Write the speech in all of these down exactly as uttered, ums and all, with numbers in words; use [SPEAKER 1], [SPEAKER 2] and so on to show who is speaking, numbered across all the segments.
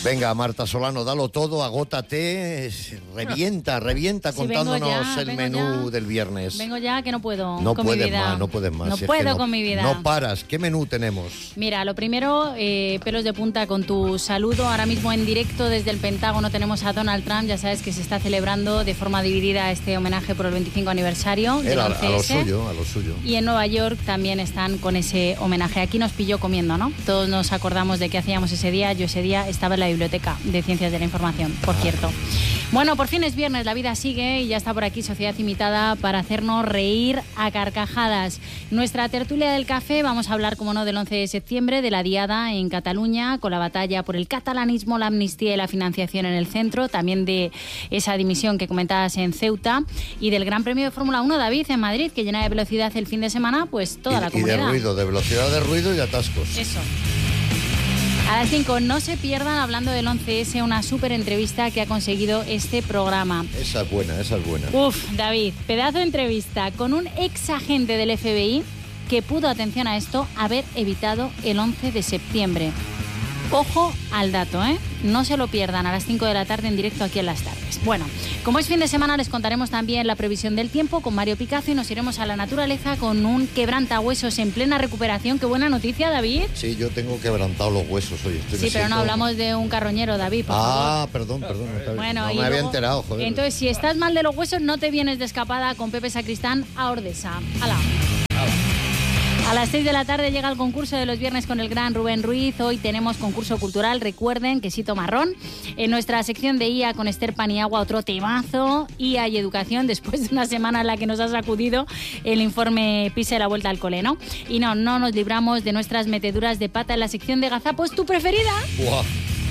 [SPEAKER 1] Venga, Marta Solano, dalo todo, agótate, revienta, revienta
[SPEAKER 2] Sí,
[SPEAKER 1] contándonos
[SPEAKER 2] ya,
[SPEAKER 1] el menú
[SPEAKER 2] ya.
[SPEAKER 1] del viernes.
[SPEAKER 2] Vengo ya que no puedo
[SPEAKER 1] No
[SPEAKER 2] con mi
[SPEAKER 1] puedes
[SPEAKER 2] vida.
[SPEAKER 1] más, no puedes más.
[SPEAKER 2] No
[SPEAKER 1] si es
[SPEAKER 2] puedo
[SPEAKER 1] que no,
[SPEAKER 2] con mi vida.
[SPEAKER 1] No paras. ¿Qué menú tenemos?
[SPEAKER 2] Mira, lo primero, eh, pelos de punta con tu saludo. Ahora mismo en directo desde el Pentágono tenemos a Donald Trump. Ya sabes que se está celebrando de forma dividida este homenaje por el veinticinco aniversario del
[SPEAKER 1] Él, a,
[SPEAKER 2] once
[SPEAKER 1] a lo
[SPEAKER 2] ese.
[SPEAKER 1] suyo, a lo suyo.
[SPEAKER 2] Y en Nueva York también están con ese homenaje. Aquí nos pilló comiendo, ¿no? Todos nos acordamos de qué hacíamos ese día. Yo ese día estaba en la Biblioteca de Ciencias de la Información, por cierto. Bueno, por fin es viernes, la vida sigue y ya está por aquí Sociedad Imitada para hacernos reír a carcajadas. Nuestra tertulia del café, vamos a hablar, como no, del once de septiembre, de la diada en Cataluña, con la batalla por el catalanismo, la amnistía y la financiación en el centro, también de esa dimisión que comentabas en Ceuta y del Gran Premio de Fórmula uno, David, en Madrid, que llena de velocidad el fin de semana, pues toda
[SPEAKER 1] y,
[SPEAKER 2] la
[SPEAKER 1] y
[SPEAKER 2] comunidad.
[SPEAKER 1] de ruido, de velocidad de ruido y atascos.
[SPEAKER 2] Eso. A las cinco, no se pierdan, hablando del once ese, una súper entrevista que ha conseguido este programa.
[SPEAKER 1] Esa es buena, esa es buena.
[SPEAKER 2] Uf, David, pedazo de entrevista con un ex agente del F B I que pudo, atención a esto, haber evitado el once de septiembre. Ojo al dato, ¿eh? No se lo pierdan a las cinco de la tarde en directo aquí en Las Tardes. Bueno, como es fin de semana, les contaremos también la previsión del tiempo con Mario Picazo y nos iremos a la naturaleza con un quebrantahuesos en plena recuperación. Qué buena noticia, David.
[SPEAKER 1] Sí, yo tengo quebrantado los huesos hoy. Estoy
[SPEAKER 2] Sí, pero no
[SPEAKER 1] siento...
[SPEAKER 2] hablamos de un carroñero, David, por
[SPEAKER 1] Ah,
[SPEAKER 2] favor.
[SPEAKER 1] perdón, perdón. No,
[SPEAKER 2] Bueno,
[SPEAKER 1] no
[SPEAKER 2] y
[SPEAKER 1] me había
[SPEAKER 2] luego,
[SPEAKER 1] enterado, joder.
[SPEAKER 2] Entonces, si estás mal de los huesos, no te vienes de escapada con Pepe Sacristán a Ordesa. ¡Hala! A las seis de la tarde llega el concurso de los viernes con el gran Rubén Ruiz. Hoy tenemos concurso cultural, recuerden, quesito marrón. En nuestra sección de I A con Esther Paniagua, otro temazo. I A y educación, después de una semana en la que nos ha sacudido el informe PISA y la vuelta al cole, ¿no? Y no, no nos libramos de nuestras meteduras de pata en la sección de gazapos, ¿tu preferida?
[SPEAKER 1] Buah.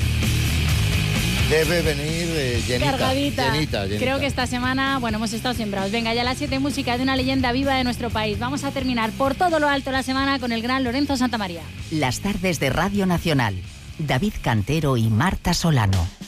[SPEAKER 1] Debe venir eh, llenita,
[SPEAKER 2] Cargadita.
[SPEAKER 1] llenita, llenita.
[SPEAKER 2] Creo que esta semana, bueno, hemos estado sembrados. Venga, ya a las siete, música de una leyenda viva de nuestro país. Vamos a terminar por todo lo alto la semana con el gran Lorenzo Santamaría.
[SPEAKER 3] Las tardes de Radio Nacional. David Cantero y Marta Solano.